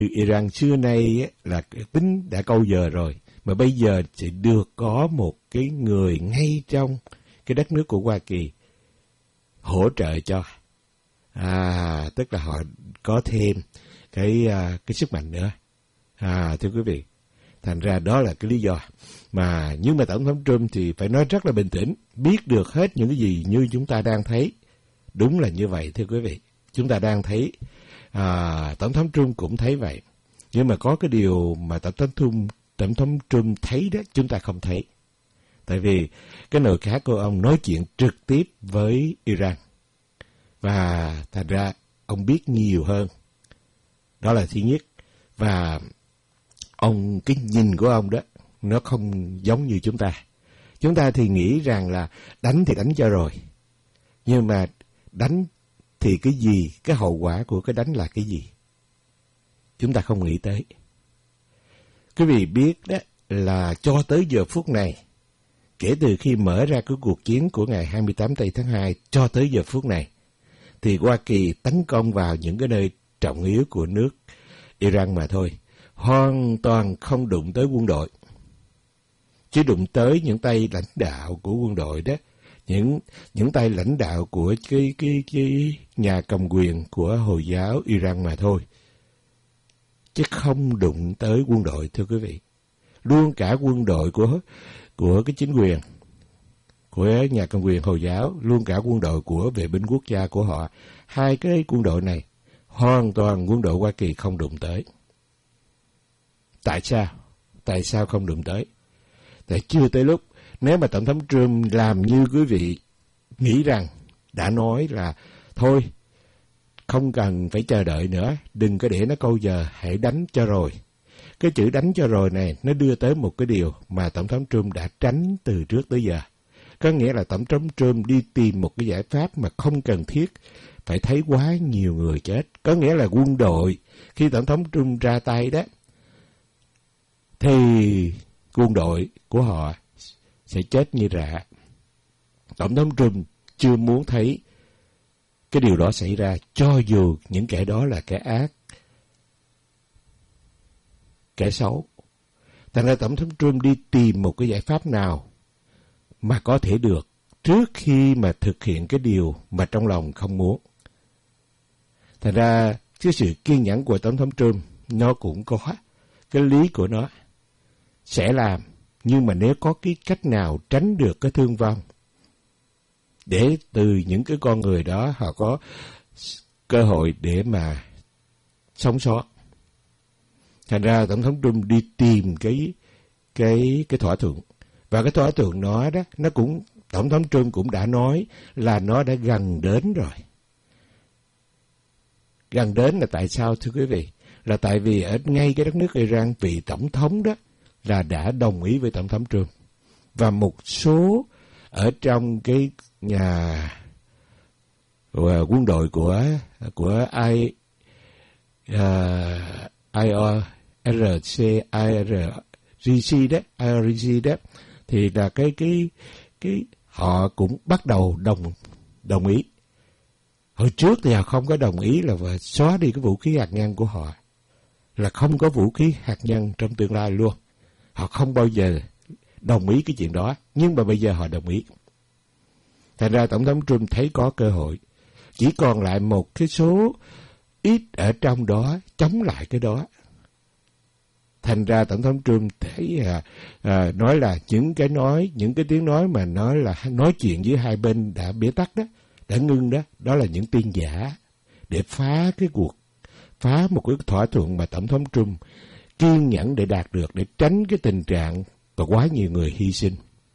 Iran xưa nay là tính đã câu giờ rồi, mà bây giờ sẽ được có một cái người ngay trong cái đất nước của Hoa Kỳ hỗ trợ cho. Tức là họ có thêm cái sức mạnh nữa. Thưa quý vị, thành ra đó là cái lý do. Nhưng mà Tổng thống Trump thì phải nói rất là bình tĩnh, biết được hết những cái gì như chúng ta đang thấy. Đúng là như vậy thưa quý vị. Chúng ta đang thấy, Tổng thống Trump cũng thấy vậy. Nhưng mà có cái điều mà Tổng thống Trump thấy đó, chúng ta không thấy. Tại vì cái nội các của ông nói chuyện trực tiếp với Iran. Và thành ra ông biết nhiều hơn. Đó là thứ nhất. Và cái nhìn của ông đó, nó không giống như chúng ta. Chúng ta thì nghĩ rằng là đánh thì đánh cho rồi. Nhưng mà đánh thì cái gì, cái hậu quả của cái đánh là cái gì? Chúng ta không nghĩ tới. Quý vị biết đó là cho tới giờ phút này, kể từ khi mở ra cái cuộc chiến của ngày 28 tháng 2 cho tới giờ phút này, thì Hoa Kỳ tấn công vào những cái nơi trọng yếu của nước Iran mà thôi. Hoàn toàn không đụng tới quân đội. Chỉ đụng tới những tay lãnh đạo của quân đội đó, những tay lãnh đạo của cái nhà cầm quyền của Hồi giáo Iran mà thôi. Chứ không đụng tới quân đội thưa quý vị. Luôn cả quân đội của cái chính quyền, của nhà cầm quyền Hồi giáo, luôn cả quân đội của vệ binh quốc gia của họ. Hai cái quân đội này, hoàn toàn quân đội Hoa Kỳ không đụng tới. Tại sao? Tại sao không đụng tới? Tại chưa tới lúc. Nếu mà Tổng thống Trump làm như quý vị nghĩ rằng, đã nói là thôi, không cần phải chờ đợi nữa, đừng có để nó câu giờ, hãy đánh cho rồi. Cái chữ đánh cho rồi này, nó đưa tới một cái điều mà Tổng thống Trump đã tránh từ trước tới giờ. Có nghĩa là Tổng thống Trump đi tìm một cái giải pháp mà không cần thiết phải thấy quá nhiều người chết. Có nghĩa là quân đội, khi Tổng thống Trump ra tay đó, thì quân đội của họ sẽ chết như rạ. Tổng thống Trump chưa muốn thấy cái điều đó xảy ra, cho dù những kẻ đó là kẻ ác, kẻ xấu. Thành ra Tổng thống Trump đi tìm một cái giải pháp nào mà có thể được trước khi mà thực hiện cái điều mà trong lòng không muốn. Thành ra cái sự kiên nhẫn của Tổng thống Trump nó cũng có cái lý của nó. Sẽ làm, nhưng mà nếu có cái cách nào tránh được cái thương vong, để từ những cái con người đó họ có cơ hội để mà sống sót. Thành ra Tổng thống Trump đi tìm cái thỏa thuận. Và cái thỏa thuận đó, nó cũng, Tổng thống Trump cũng đã nói là nó đã gần đến rồi. Gần đến là tại sao thưa quý vị? Là tại vì ở ngay cái đất nước Iran, vị tổng thống đó là đã đồng ý với Tổng thống Trump. Và một số ở trong cái nhà quân đội của IRGC đó, thì là cái họ cũng bắt đầu đồng ý. Hồi trước thì họ không có đồng ý là xóa đi cái vũ khí hạt nhân của họ, là không có vũ khí hạt nhân trong tương lai luôn. Họ không bao giờ đồng ý cái chuyện đó, nhưng mà bây giờ họ đồng ý. Thành ra Tổng thống Trump thấy có cơ hội. Chỉ còn lại một cái số ít ở trong đó chống lại cái đó. Thành ra Tổng thống Trump thấy nói là những cái tiếng nói mà nói là nói chuyện với hai bên đã bế tắc đó, đã ngưng đó, đó là những tin giả để phá một cái thỏa thuận mà Tổng thống Trump kiên nhẫn để đạt được, để tránh cái tình trạng và quá nhiều người hy sinh.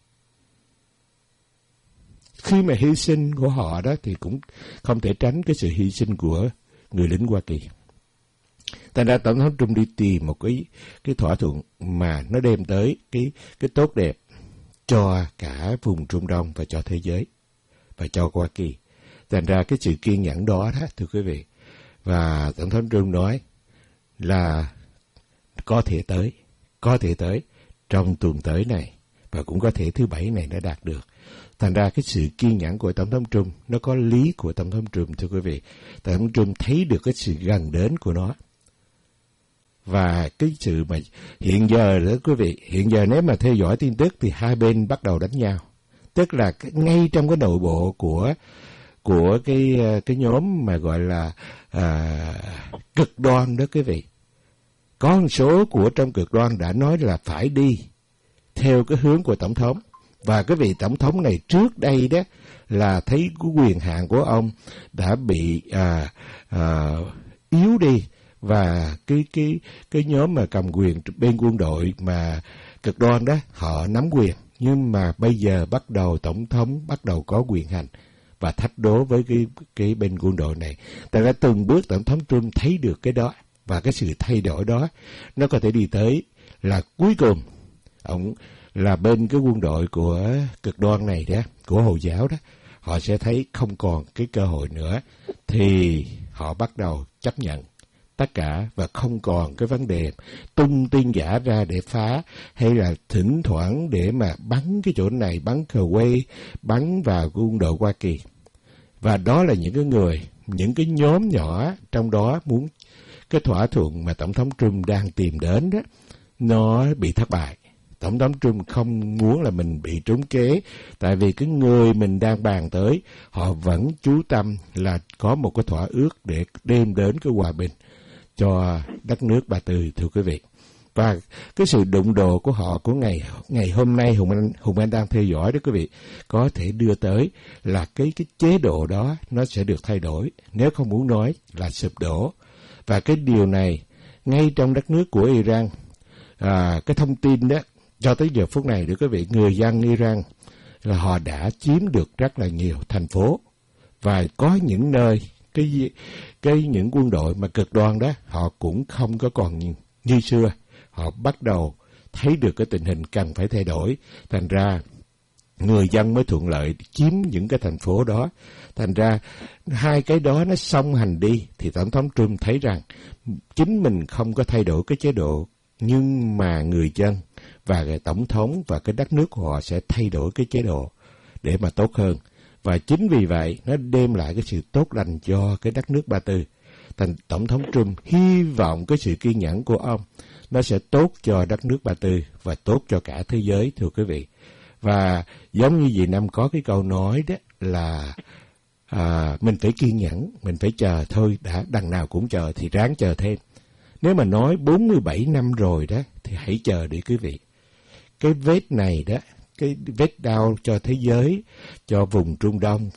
Khi mà hy sinh của họ đó thì cũng không thể tránh cái sự hy sinh của người lính Hoa Kỳ. Thành ra Tổng thống Trump đi tìm một cái thỏa thuận mà nó đem tới cái tốt đẹp cho cả vùng Trung Đông và cho thế giới và cho Hoa Kỳ. Thành ra cái sự kiên nhẫn đó thưa quý vị. Và Tổng thống Trump nói là có thể tới trong tuần tới này, và cũng có thể thứ Bảy này nó đạt được. Thành ra cái sự kiên nhẫn của Tổng thống Trump nó có lý của Tổng thống Trump thưa quý vị. Tổng thống Trump thấy được cái sự gần đến của nó. Và cái sự mà hiện giờ đó quý vị, hiện giờ nếu mà theo dõi tin tức thì hai bên bắt đầu đánh nhau. Tức là ngay trong cái nội bộ của cái nhóm mà gọi là cực đoan đó quý vị. Có một số của trong cực đoan đã nói là phải đi theo cái hướng của tổng thống. Và cái vị tổng thống này trước đây đó là thấy cái quyền hạn của ông đã bị yếu đi, và cái nhóm mà cầm quyền bên quân đội mà cực đoan đó họ nắm quyền. Nhưng mà bây giờ bắt đầu tổng thống bắt đầu có quyền hành và thách đố với cái bên quân đội này. Tại ra từng bước tổng thống Trump thấy được cái đó, và cái sự thay đổi đó nó có thể đi tới là cuối cùng ông là bên cái quân đội của cực đoan này đó, của Hồi giáo đó, họ sẽ thấy không còn cái cơ hội nữa, thì họ bắt đầu chấp nhận tất cả và không còn cái vấn đề tung tin giả ra để phá, hay là thỉnh thoảng để mà bắn cái chỗ này, bắn Kuwait, bắn vào quân đội Hoa Kỳ. Và đó là những cái người, những cái nhóm nhỏ trong đó muốn cái thỏa thuận mà Tổng thống Trump đang tìm đến đó, nó bị thất bại. Tổng thống Trump không muốn là mình bị trúng kế, tại vì cái người mình đang bàn tới, họ vẫn chú tâm là có một cái thỏa ước để đem đến cái hòa bình cho đất nước Ba Tư, thưa quý vị. Và cái sự đụng độ của họ của ngày hôm nay, Hùng Anh đang theo dõi đó quý vị, có thể đưa tới là cái chế độ đó nó sẽ được thay đổi, nếu không muốn nói là sụp đổ. Và cái điều này ngay trong đất nước của Iran, cái thông tin đó cho tới giờ phút này, được quý vị, người dân Iran là họ đã chiếm được rất là nhiều thành phố, và có những nơi những quân đội mà cực đoan đó họ cũng không có còn như xưa. Họ bắt đầu thấy được cái tình hình cần phải thay đổi, thành ra người dân mới thuận lợi chiếm những cái thành phố đó. Thành ra hai cái đó nó song hành đi, thì Tổng thống Trump thấy rằng chính mình không có thay đổi cái chế độ, nhưng mà người dân và cái tổng thống và cái đất nước của họ sẽ thay đổi cái chế độ để mà tốt hơn. Và chính vì vậy nó đem lại cái sự tốt lành cho cái đất nước Ba Tư. Tổng thống Trump hy vọng cái sự kiên nhẫn của ông nó sẽ tốt cho đất nước Ba Tư và tốt cho cả thế giới, thưa quý vị. Và giống như Việt Nam có cái câu nói đó là mình phải kiên nhẫn, mình phải chờ thôi, đã đằng nào cũng chờ thì ráng chờ thêm. Nếu mà nói 47 năm rồi đó thì hãy chờ đi quý vị. Cái vết này đó, cái vết đau cho thế giới, cho vùng Trung Đông,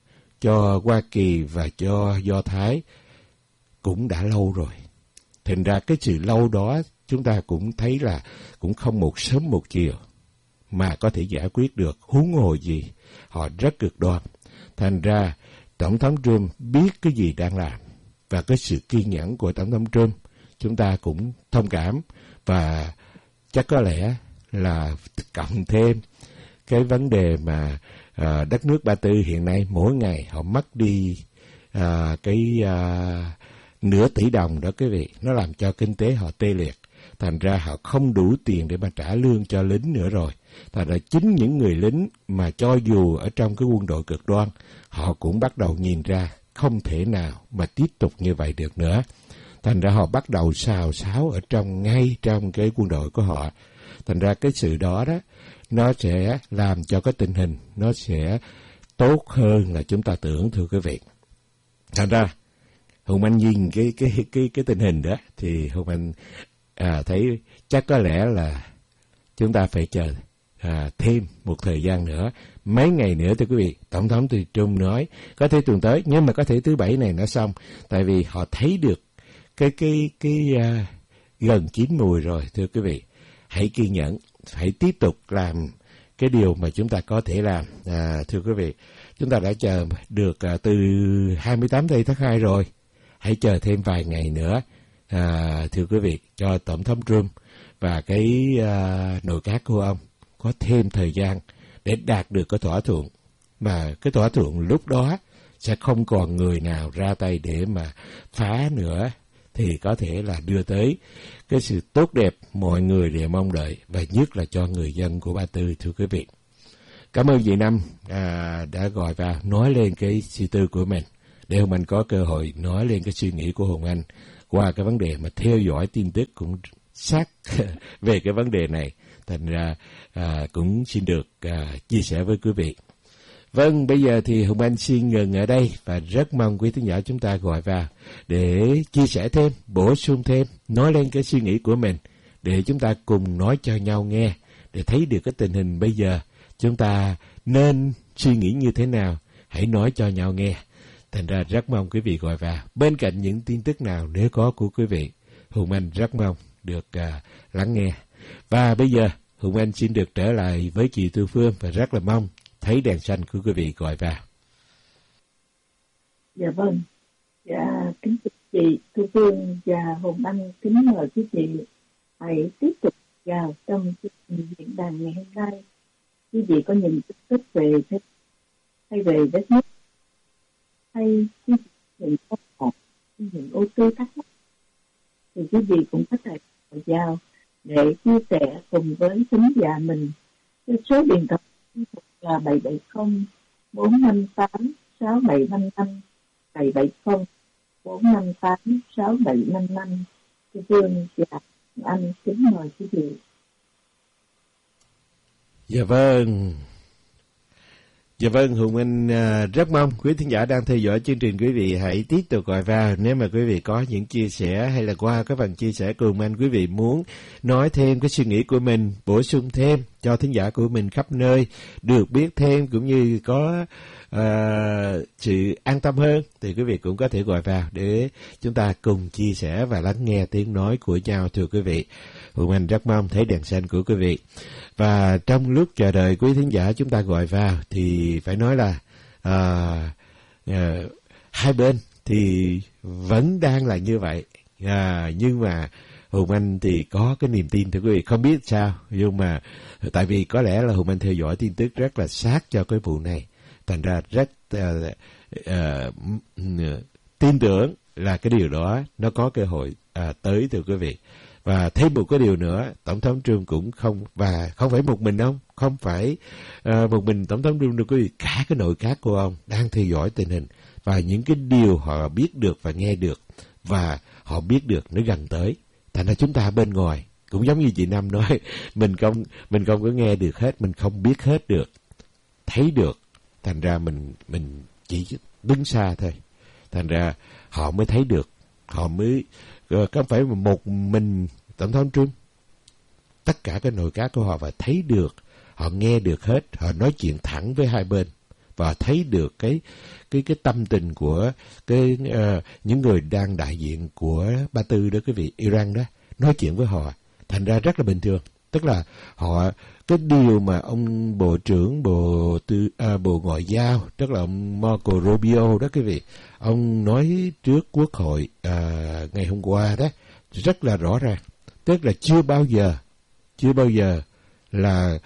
cho Hoa Kỳ và cho Do Thái cũng đã lâu rồi. Thành ra cái sự lâu đó chúng ta cũng thấy là cũng không một sớm một chiều mà có thể giải quyết được, huống hồ gì họ rất cực đoan. Thành ra Tổng thống Trump biết cái gì đang làm, và cái sự kiên nhẫn của Tổng thống Trump chúng ta cũng thông cảm, và chắc có lẽ là cộng thêm cái vấn đề mà đất nước Ba Tư hiện nay mỗi ngày họ mất đi nửa tỷ đồng đó quý vị, nó làm cho kinh tế họ tê liệt. Thành ra họ không đủ tiền để mà trả lương cho lính nữa rồi. Thành ra chính những người lính mà cho dù ở trong cái quân đội cực đoan, họ cũng bắt đầu nhìn ra không thể nào mà tiếp tục như vậy được nữa. Thành ra họ bắt đầu xào xáo ngay trong cái quân đội của họ. Thành ra cái sự đó nó sẽ làm cho cái tình hình nó sẽ tốt hơn là chúng ta tưởng, thưa quý vị. Thành ra Hùng Anh nhìn cái tình hình đó thì Hùng Anh thấy chắc có lẽ là chúng ta phải chờ thêm một thời gian nữa, mấy ngày nữa, thưa quý vị. Tổng thống Trump nói có thể tuần tới, nhưng mà có thể thứ Bảy này nó xong, tại vì họ thấy được cái gần chín mùi rồi, thưa quý vị. Hãy kiên nhẫn, hãy tiếp tục làm cái điều mà chúng ta có thể làm. Thưa quý vị, chúng ta đã chờ được từ 28 tháng 2 rồi, hãy chờ thêm vài ngày nữa, thưa quý vị, cho Tổng thống Trump và cái nội các của ông có thêm thời gian để đạt được cái thỏa thuận. Mà cái thỏa thuận lúc đó sẽ không còn người nào ra tay để mà phá nữa, thì có thể là đưa tới cái sự tốt đẹp mọi người đều mong đợi, và nhất là cho người dân của Ba Tư, thưa quý vị. Cảm ơn chị Năm đã gọi vào nói lên cái suy tư của mình, để Hùng Anh có cơ hội nói lên cái suy nghĩ của Hùng Anh qua cái vấn đề mà theo dõi tin tức cũng sát về cái vấn đề này. Thành ra cũng xin được chia sẻ với quý vị. Vâng, bây giờ thì Hùng Anh xin ngừng ở đây và rất mong quý thính giả chúng ta gọi vào để chia sẻ thêm, bổ sung thêm, nói lên cái suy nghĩ của mình để chúng ta cùng nói cho nhau nghe, để thấy được cái tình hình bây giờ chúng ta nên suy nghĩ như thế nào, hãy nói cho nhau nghe. Thành ra rất mong quý vị gọi vào. Bên cạnh những tin tức nào nếu có của quý vị, Hùng Anh rất mong được lắng nghe. Và bây giờ Hùng Anh xin được trở lại với chị Thu Phương và rất là mong thấy đèn xanh của quý vị gọi vào. Dạ vâng. Dạ, kính chào chị Thu Phương và Hùng Anh, kính mời quý vị hãy tiếp tục vào trong chương trình diễn đàn ngày hôm nay. Quý vị có những tin tức về thế hay về đất nước, hay những câu hỏi, những ô tư thắc mắc, thì quý vị cũng có thể gọi vào để chia sẻ cùng với thính giả mình. Cái số điện thoại là 770 458 6755, 770 458 6755. Thưa Phương và anh kính mời quý vị. Dạ vâng. Dạ vâng, Hùng Anh rất mong quý thính giả đang theo dõi chương trình, quý vị hãy tiếp tục gọi vào. Nếu mà quý vị có những chia sẻ hay là qua cái phần chia sẻ của Hùng Anh, quý vị muốn nói thêm cái suy nghĩ của mình, bổ sung thêm cho thính giả của mình khắp nơi được biết thêm, cũng như có sự an tâm hơn, thì quý vị cũng có thể gọi vào để chúng ta cùng chia sẻ và lắng nghe tiếng nói của nhau. Thưa quý vị, Hùng Anh rất mong thấy đèn xanh của quý vị. Và trong lúc chờ đợi quý thính giả chúng ta gọi vào thì phải nói là hai bên thì vẫn đang là như vậy, nhưng mà Hùng Anh thì có cái niềm tin, thưa quý vị, không biết sao, nhưng mà tại vì có lẽ là Hùng Anh theo dõi tin tức rất là sát cho cái vụ này, thành ra rất tin tưởng là cái điều đó nó có cơ hội tới, thưa quý vị. Và thêm một cái điều nữa, Tổng thống Trump cũng không, và không phải một mình ông, không phải một mình Tổng thống Trump đâu quý vị, cả cái nội các của ông đang theo dõi tình hình, và những cái điều họ biết được và nghe được, và họ biết được nó gần tới. Thành ra chúng ta bên ngoài, cũng giống như chị Năm nói, mình không có nghe được hết, mình không biết hết được, thấy được, thành ra mình chỉ đứng xa thôi. Thành ra họ mới thấy được, họ mới không phải một mình Tổng thống Trump, tất cả cái nội các của họ và thấy được, họ nghe được hết, họ nói chuyện thẳng với hai bên và thấy được cái tâm tình của những người đang đại diện của Ba Tư đó quý vị, Iran đó, nói chuyện với họ, thành ra rất là bình thường. Tức là họ, cái điều mà ông Bộ trưởng Bộ Ngoại giao, tức là ông Marco Rubio đó quý vị, ông nói trước Quốc hội ngày hôm qua đó, rất là rõ ràng. Tức là chưa bao giờ là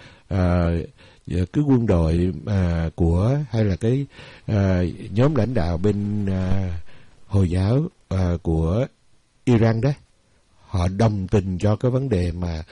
cái quân đội của, hay là cái nhóm lãnh đạo bên Hồi giáo của Iran đó, họ đồng tình cho cái vấn đề mà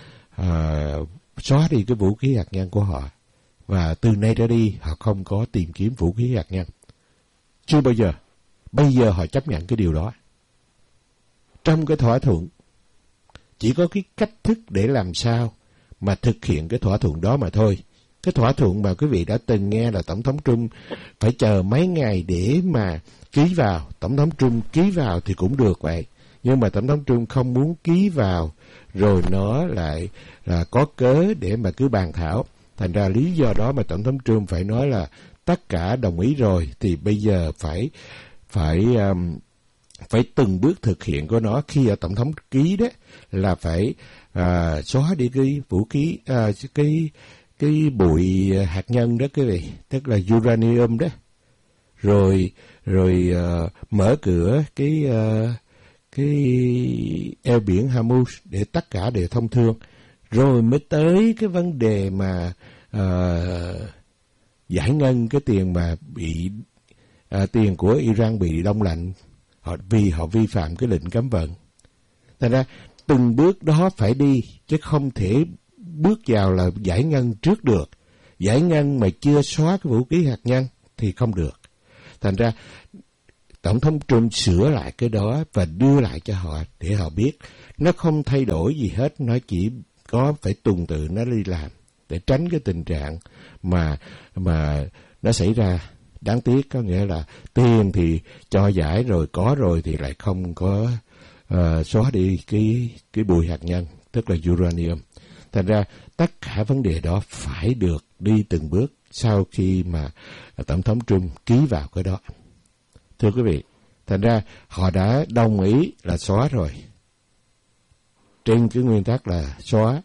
xóa đi cái vũ khí hạt nhân của họ, và từ nay trở đi họ không có tìm kiếm vũ khí hạt nhân. Chưa bao giờ. Bây giờ họ chấp nhận cái điều đó. Trong cái thỏa thuận, chỉ có cái cách thức để làm sao mà thực hiện cái thỏa thuận đó mà thôi. Cái thỏa thuận mà quý vị đã từng nghe là Tổng thống Trump phải chờ mấy ngày để mà ký vào. Tổng thống Trump ký vào thì cũng được vậy. Nhưng mà Tổng thống Trump không muốn ký vào, rồi nó lại là có cớ để mà cứ bàn thảo. Thành ra lý do đó mà Tổng thống Trump phải nói là tất cả đồng ý rồi, thì bây giờ phải từng bước thực hiện của nó. Khi ở Tổng thống ký đó là phải xóa đi cái vũ khí, cái bụi hạt nhân đó quý vị, tức là uranium đó, rồi mở cửa cái eo biển Hormuz để tất cả đều thông thương, rồi mới tới cái vấn đề mà giải ngân cái tiền mà bị tiền của Iran bị đông lạnh vì họ vi phạm cái lệnh cấm vận. Thành ra từng bước đó phải đi, chứ không thể bước vào là giải ngân trước được. Giải ngân mà chưa xóa cái vũ khí hạt nhân thì không được. Thành ra Tổng thống Trump sửa lại cái đó và đưa lại cho họ để họ biết nó không thay đổi gì hết, nó chỉ có phải tuần tự nó đi làm để tránh cái tình trạng mà nó xảy ra. Đáng tiếc có nghĩa là tiền thì cho giải rồi, có rồi thì lại không có xóa đi cái bụi hạt nhân, tức là uranium. Thành ra tất cả vấn đề đó phải được đi từng bước sau khi mà Tổng thống Trump ký vào cái đó. Thưa quý vị, thành ra họ đã đồng ý là xóa rồi. Trên cái nguyên tắc là xóa.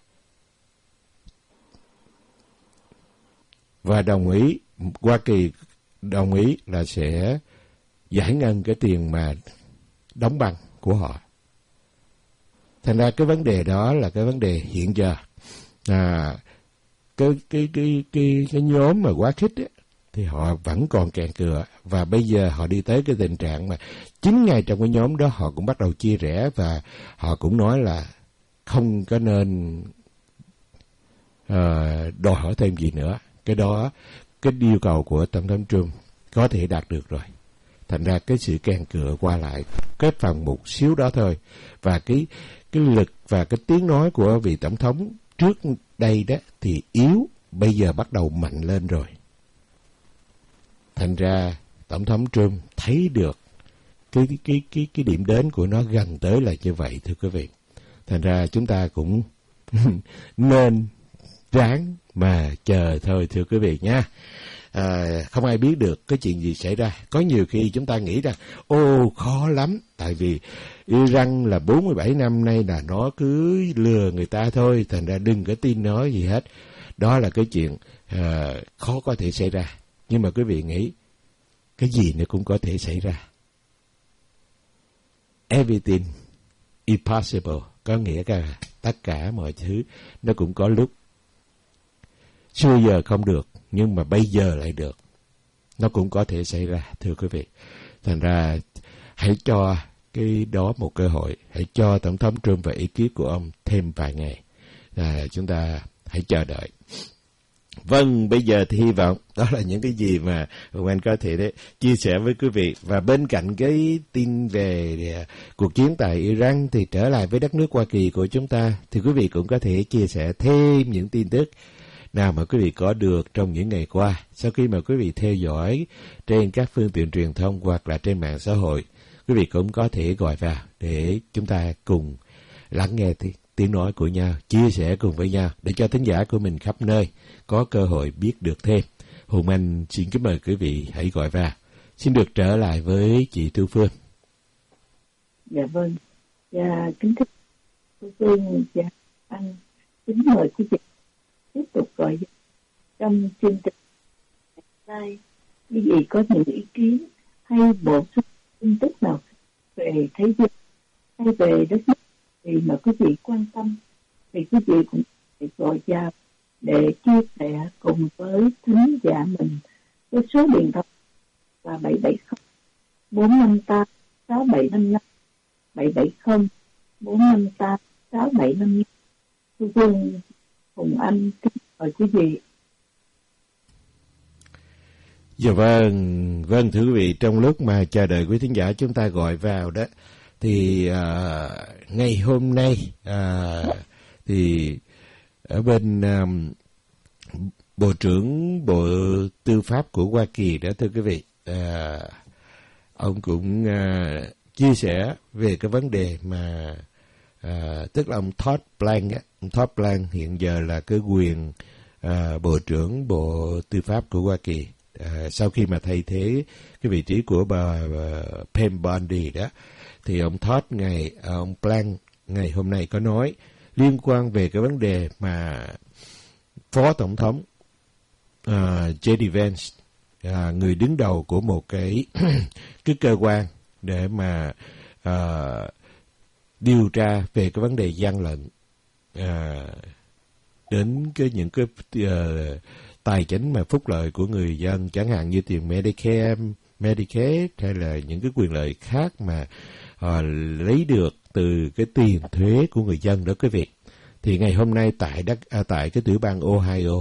Và đồng ý, Hoa Kỳ đồng ý là sẽ giải ngân cái tiền mà đóng băng của họ. Thành ra cái vấn đề đó là cái vấn đề hiện giờ. Cái nhóm mà quá khích ấy, thì họ vẫn còn kèn cựa, và bây giờ họ đi tới cái tình trạng mà chính ngay trong cái nhóm đó họ cũng bắt đầu chia rẽ, và họ cũng nói là không có nên đòi hỏi thêm gì nữa. Cái đó, cái yêu cầu của Tổng thống Trump có thể đạt được rồi. Thành ra cái sự kèn cựa qua lại cái phần một xíu đó thôi, và cái lực và cái tiếng nói của vị tổng thống trước đây đó thì yếu, bây giờ bắt đầu mạnh lên rồi. Thành ra Tổng thống Trump thấy được cái điểm đến của nó gần tới là như vậy, thưa quý vị. Thành ra chúng ta cũng nên ráng mà chờ thôi, thưa quý vị nha. Không ai biết được cái chuyện gì xảy ra. Có nhiều khi chúng ta nghĩ rằng khó lắm, tại vì Iran là 47 năm nay là nó cứ lừa người ta thôi, thành ra đừng có tin nó gì hết. Đó là cái chuyện khó có thể xảy ra. Nhưng mà quý vị nghĩ, cái gì nó cũng có thể xảy ra. Everything is possible, có nghĩa là tất cả mọi thứ nó cũng có lúc xưa giờ không được, nhưng mà bây giờ lại được. Nó cũng có thể xảy ra, thưa quý vị. Thành ra hãy cho cái đó một cơ hội, hãy cho Tổng thống Trump và ekip của ông thêm vài ngày. Chúng ta hãy chờ đợi. Vâng, bây giờ thì hy vọng đó là những cái gì mà Hùng Anh có thể chia sẻ với quý vị. Và bên cạnh cái tin về cuộc chiến tại Iran thì trở lại với đất nước Hoa Kỳ của chúng ta, thì quý vị cũng có thể chia sẻ thêm những tin tức nào mà quý vị có được trong những ngày qua. Sau khi mà quý vị theo dõi trên các phương tiện truyền thông hoặc là trên mạng xã hội, quý vị cũng có thể gọi vào để chúng ta cùng lắng nghe tiếng nói của nhau, chia sẻ cùng với nhau để cho thính giả của mình khắp nơi có cơ hội biết được thêm. Hùng Anh xin kính mời quý vị hãy gọi vào. Xin được trở lại với chị Thu Phương. Dạ vâng. Dạ kính thưa Thu Phương và anh, kính mời quý vị tiếp tục gọi trong chương trình nay. Quý vị có những ý kiến hay bổ sung tin tức nào về thế giới hay về đất nước thì mà quý vị quan tâm, thì quý vị cũng phải gọi vào để chia sẻ cùng với thính giả mình. Cái số điện thoại là 770 458 6755, 770 458 6755. Thu Phương, Hùng Anh kính mời quý vị. Dạ vâng thưa quý vị, trong lúc mà chờ đợi quý thính giả chúng ta gọi vào đó, thì ngày hôm nay thì ở bên Bộ trưởng Bộ Tư pháp của Hoa Kỳ đó, thưa quý vị, ông cũng chia sẻ về cái vấn đề mà tức là ông Todd Blank á. Ông Todd Blank hiện giờ là cái quyền Bộ trưởng Bộ Tư pháp của Hoa Kỳ, sau khi mà thay thế cái vị trí của bà Pam Bondi đó, thì ông Blank ngày hôm nay có nói liên quan về cái vấn đề mà Phó Tổng thống J.D. Vance, người đứng đầu của một cái cơ quan để mà điều tra về cái vấn đề gian lận đến những cái tài chính mà phúc lợi của người dân, chẳng hạn như tiền Medicare, Medicaid hay là những cái quyền lợi khác mà lấy được từ cái tiền thuế của người dân đó quý vị. Thì ngày hôm nay tại cái tiểu bang Ohio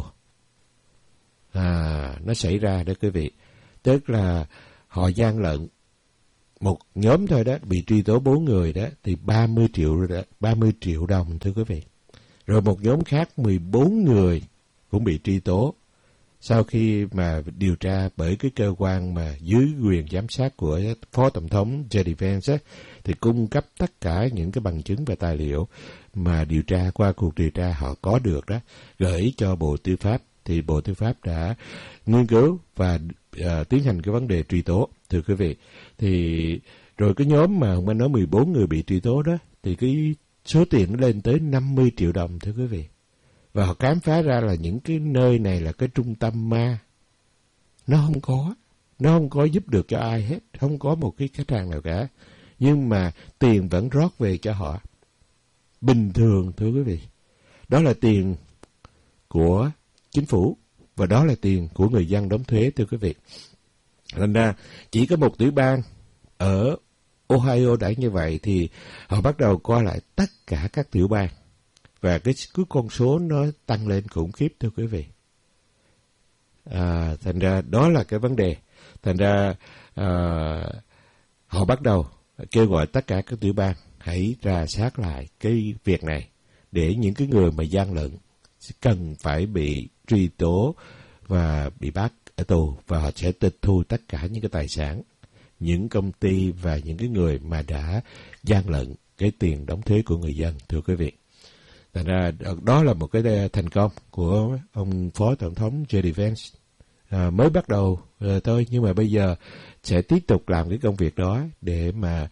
nó xảy ra đó quý vị. Tức là họ gian lận một nhóm thôi đó, bị truy tố 4 người đó, thì 30 triệu đồng, thưa quý vị. Rồi một nhóm khác 14 người cũng bị truy tố. Sau khi mà điều tra bởi cái cơ quan mà dưới quyền giám sát của Phó Tổng thống JD Vance thì cung cấp tất cả những cái bằng chứng và tài liệu mà điều tra qua cuộc điều tra họ có được đó, gửi cho Bộ Tư pháp. Thì Bộ Tư pháp đã nghiên cứu và tiến hành cái vấn đề truy tố, thưa quý vị. Thì rồi cái nhóm mà Hồng Anh nói 14 người bị truy tố đó, thì cái số tiền nó lên tới 50 triệu đồng, thưa quý vị. Và họ khám phá ra là những cái nơi này là cái trung tâm ma. Nó không có giúp được cho ai hết, không có một cái khách hàng nào cả. Nhưng mà tiền vẫn rót về cho họ. Bình thường, thưa quý vị. Đó là tiền của chính phủ và đó là tiền của người dân đóng thuế, thưa quý vị. Thành ra chỉ có một tiểu bang ở Ohio đã như vậy thì họ bắt đầu coi lại tất cả các tiểu bang. Và cái con số nó tăng lên khủng khiếp, thưa quý vị. Thành ra đó là cái vấn đề. Thành ra họ bắt đầu kêu gọi tất cả các tiểu bang hãy rà soát lại cái việc này, để những cái người mà gian lận cần phải bị truy tố và bị bắt ở tù, và họ sẽ tịch thu tất cả những cái tài sản, những công ty và những cái người mà đã gian lận cái tiền đóng thuế của người dân, thưa quý vị. Thành ra đó là một cái thành công của ông Phó Tổng thống JD Vance. Mới bắt đầu thôi, nhưng mà bây giờ sẽ tiếp tục làm cái công việc đó để mà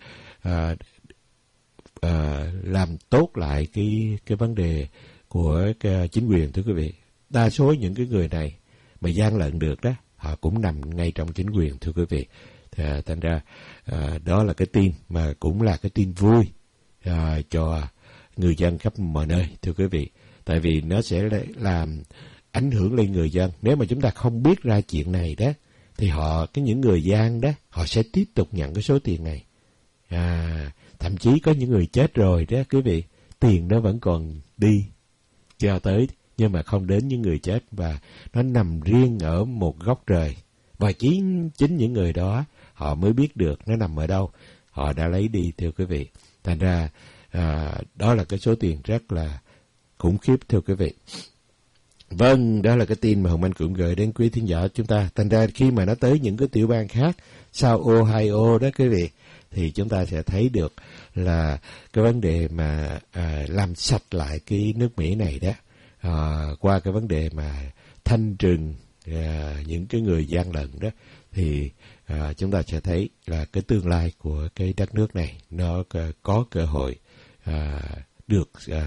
làm tốt lại cái vấn đề của cái chính quyền, thưa quý vị. Đa số những cái người này mà gian lận được đó, họ cũng nằm ngay trong chính quyền, thưa quý vị. Thành ra đó là cái tin mà cũng là cái tin vui cho người dân khắp mọi nơi, thưa quý vị. Tại vì nó sẽ làm ảnh hưởng lên người dân. Nếu mà chúng ta không biết ra chuyện này đó, thì những người gian đó, họ sẽ tiếp tục nhận cái số tiền này. Thậm chí có những người chết rồi đó, quý vị, tiền nó vẫn còn đi cho tới, nhưng mà không đến những người chết, và nó nằm riêng ở một góc trời. Và chính những người đó, họ mới biết được nó nằm ở đâu, họ đã lấy đi, thưa quý vị. Thành ra đó là cái số tiền rất là khủng khiếp, thưa quý vị. Vâng, đó là cái tin mà Hồng Anh cũng gửi đến quý thính giả chúng ta. Thành ra khi mà nó tới những cái tiểu bang khác sau Ohio đó, quý vị, thì chúng ta sẽ thấy được là cái vấn đề mà làm sạch lại cái nước Mỹ này đó, qua cái vấn đề mà thanh trừng những cái người gian lận đó, thì chúng ta sẽ thấy là cái tương lai của cái đất nước này nó có cơ hội được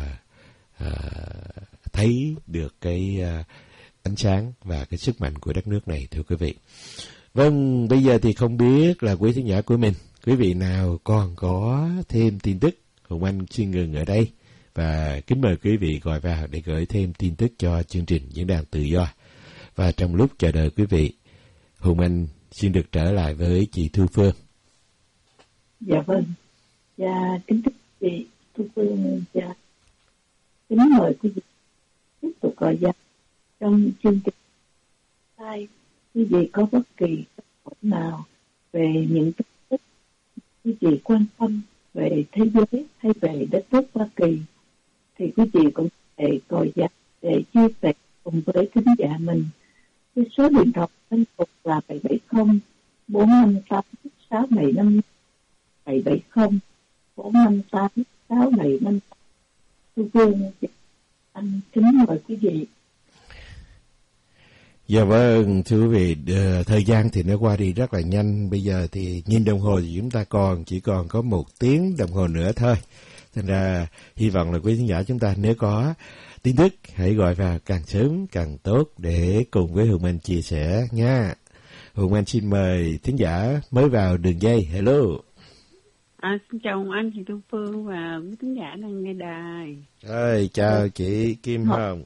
thấy được cái ánh sáng và cái sức mạnh của đất nước này, thưa quý vị. Vâng, bây giờ thì không biết là quý thính giả của mình, quý vị nào còn có thêm tin tức, Hồng Anh xin ngừng ở đây và kính mời quý vị gọi vào để gửi thêm tin tức cho chương trình Diễn đàn Tự Do. Và trong lúc chờ đợi quý vị, Hồng Anh xin được trở lại với chị Thu Phương. Dạ vâng. Dạ, kính thưa chị Thu Phương, dạ, kính mời quý vị tiếp tục gọi vào trong chương trình. Hai, quý vị có bất kỳ câu hỏi nào về những tin tức quý vị quan tâm về thế giới hay về đất nước Hoa Kỳ, thì quý vị cũng có thể gọi vào để chia sẻ cùng với thính giả mình. Cái số điện thoại liên tục là 770 458 6755, 770 458 6755. Thu Phương, anh kính mời quý vị. Dạ vâng, thưa quý vị, thời gian thì nó qua đi rất là nhanh. Bây giờ thì nhìn đồng hồ thì chúng ta chỉ còn có 1 tiếng đồng hồ nữa thôi. Thành ra hy vọng là quý khán giả chúng ta nếu có tin tức hãy gọi vào càng sớm càng tốt để cùng với Hùng Anh chia sẻ nha. Hùng Anh xin mời thính giả mới vào đường dây. Hello. Xin chào Hùng Anh, chị Thu Phương và quý thính giả đang nghe đài. Chào chị Kim Hồng.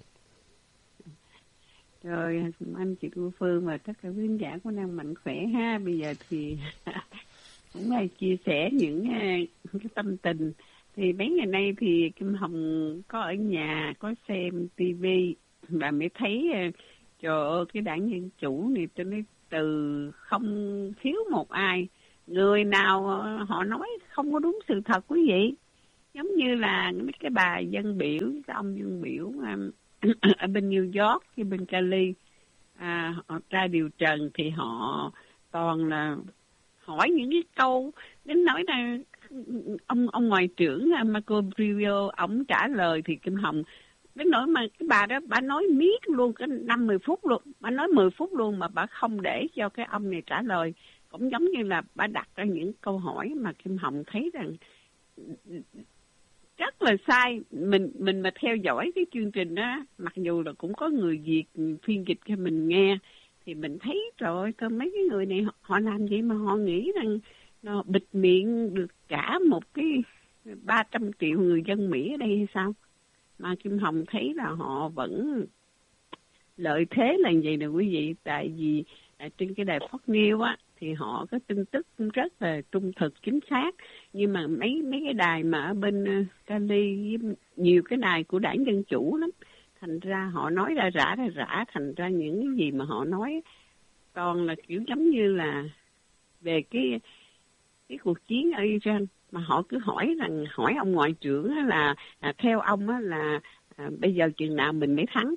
Rồi Hùng Anh, chị Thu Phương và tất cả quý thính giả cũng đang mạnh khỏe ha. Bây giờ thì cũng là chia sẻ những cái tâm tình. Thì mấy ngày nay thì Kim Hồng có ở nhà, có xem TV và mới thấy trời ơi, cái đảng Dân Chủ này tôi nói từ không thiếu một ai người nào họ nói không có đúng sự thật quý vị. Giống như là mấy cái bà dân biểu, cái ông dân biểu ở bên New York, hay bên Cali, họ ra điều trần thì họ toàn là hỏi những cái câu đến nỗi là ông ngoại trưởng Marco Rubio, ông trả lời thì Kim Hồng đến nỗi mà cái bà đó bà nói miết luôn cái 5-10 phút luôn, bà nói 10 phút luôn mà bà không để cho cái ông này trả lời. Cũng giống như là bà đặt ra những câu hỏi mà Kim Hồng thấy rằng rất là sai. Mình mà theo dõi cái chương trình đó, mặc dù là cũng có người Việt phiên dịch cho mình nghe, thì mình thấy rồi cơ mấy cái người này họ làm gì mà họ nghĩ rằng nó bịt miệng được cả một cái 300 triệu người dân Mỹ ở đây hay sao? Mà Kim Hồng thấy là họ vẫn lợi thế là vậy nè quý vị. Tại vì trên cái đài Fox News á thì họ có tin tức rất là trung thực chính xác, nhưng mà mấy cái đài mà ở bên Cali, nhiều cái đài của Đảng Dân Chủ lắm, thành ra họ nói ra rã, thành ra những cái gì mà họ nói toàn là kiểu giống như là về cái cuộc chiến ở Iran, mà họ cứ hỏi ông ngoại trưởng là theo ông á là bây giờ chừng nào mình mới thắng.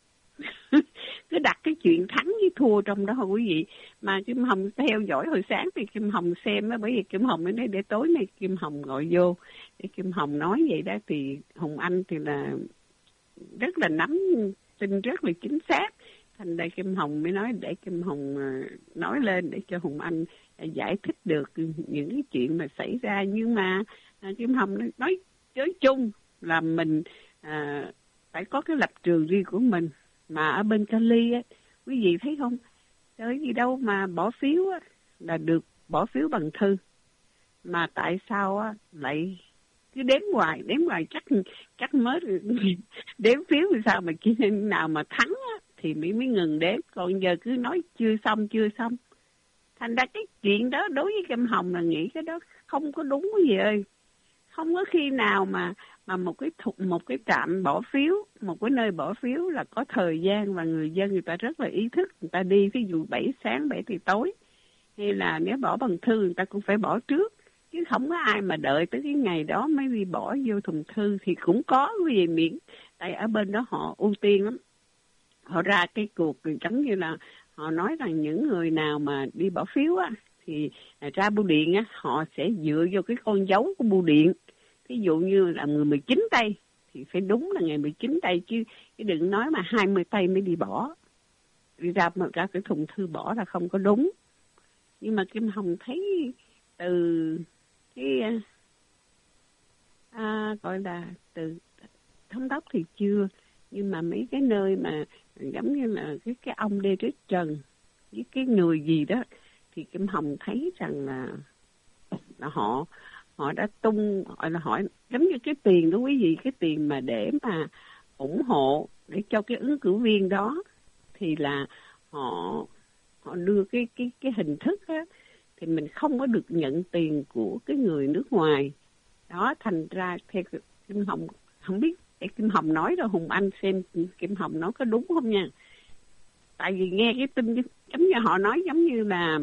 Cứ đặt cái chuyện thắng với thua trong đó thôi quý vị. Mà Kim Hồng theo dõi hồi sáng thì Kim Hồng xem á, bởi vì Kim Hồng nói để tối nay Kim Hồng gọi vô để Kim Hồng nói vậy đó, thì Hồng Anh thì là rất là nắm tin rất là chính xác, thành ra Kim Hồng mới nói để Kim Hồng nói lên để cho Hồng Anh giải thích được những cái chuyện mà xảy ra. Nhưng mà Kim Hồng nói chung là mình phải có cái lập trường riêng của mình. Mà ở bên Cali á, quý vị thấy không, tới gì đâu mà bỏ phiếu á, là được bỏ phiếu bằng thư, mà tại sao á, lại cứ đếm hoài chắc mới đếm phiếu thì sao mà khi nào mà thắng á, thì mới ngừng đếm, còn giờ cứ nói chưa xong. Thành ra cái chuyện đó đối với Kim Hồng là nghĩ cái đó không có đúng quý vị ơi. Không có khi nào mà một cái trạm bỏ phiếu, một cái nơi bỏ phiếu là có thời gian và người dân người ta rất là ý thức, người ta đi ví dụ 7 sáng 7 thì tối, hay là nếu bỏ bằng thư người ta cũng phải bỏ trước, chứ không có ai mà đợi tới cái ngày đó mới đi bỏ vô thùng thư. Thì cũng có cái gì miễn, tại ở bên đó họ ưu tiên lắm, họ ra cái cuộc giống như là họ nói rằng những người nào mà đi bỏ phiếu á thì ra bưu điện á, họ sẽ dựa vô cái con dấu của bưu điện. Ví dụ như là người 19 tây thì phải đúng là ngày 19 tây, chứ đừng nói mà 20 tây mới đi bỏ. Đi ra cái thùng thư bỏ là không có đúng. Nhưng mà Kim Hồng thấy từ cái gọi là từ thống đốc thì chưa, nhưng mà mấy cái nơi mà giống như là cái ông Lê Đức Trần với cái người gì đó thì Kim Hồng thấy rằng là họ đã tung, gọi là hỏi giống như cái tiền đó quý vị, cái tiền mà để mà ủng hộ để cho cái ứng cử viên đó, thì là họ đưa cái hình thức á, thì mình không có được nhận tiền của cái người nước ngoài đó. Thành ra theo Kim Hồng không biết để Kim Hồng nói rồi Hùng Anh xem Kim Hồng nói có đúng không nha. Tại vì nghe cái tin giống như họ nói giống như là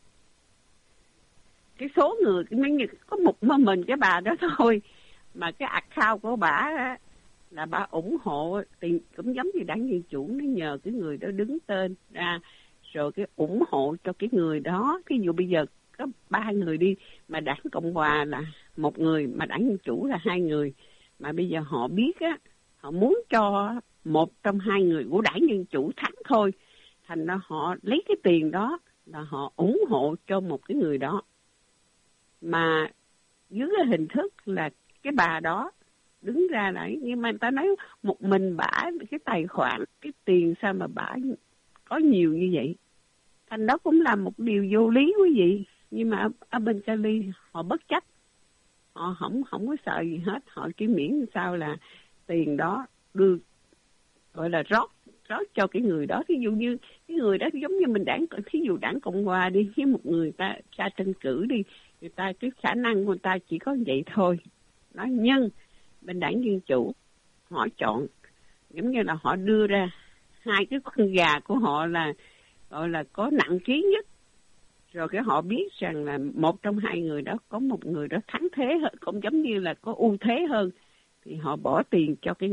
cái số người có một mình cái bà đó thôi, mà cái account của bà là bà ủng hộ tiền, cũng giống như Đảng Dân Chủ nó nhờ cái người đó đứng tên ra rồi cái ủng hộ cho cái người đó. Ví dụ bây giờ có 3 người đi, mà Đảng Cộng Hòa là 1 người, mà Đảng Dân Chủ là 2 người, mà bây giờ họ biết á, họ muốn cho 1 trong 2 người của Đảng Dân Chủ thắng thôi, thành ra họ lấy cái tiền đó là họ ủng hộ cho một cái người đó, mà dưới cái hình thức là cái bà đó đứng ra lại. Nhưng mà người ta nói một mình bả cái tài khoản, cái tiền sao mà bả có nhiều như vậy, thành đó cũng là một điều vô lý quý vị. Nhưng mà ở bên Cali họ bất chấp, họ không có sợ gì hết, họ chỉ miễn sao là tiền đó đưa, gọi là rót cho cái người đó. Ví dụ như cái người đó giống như mình thí dụ Đảng Cộng Hòa đi, với một người ta ra tranh cử đi, người ta cái khả năng của người ta chỉ có vậy thôi. Nói nhưng bên Đảng Dân Chủ họ chọn giống như là họ đưa ra 2 cái con gà của họ là gọi là có nặng ký nhất, rồi cái họ biết rằng là một trong hai người đó có một người đó thắng thế hơn, cũng giống như là có ưu thế hơn, thì họ bỏ tiền cho cái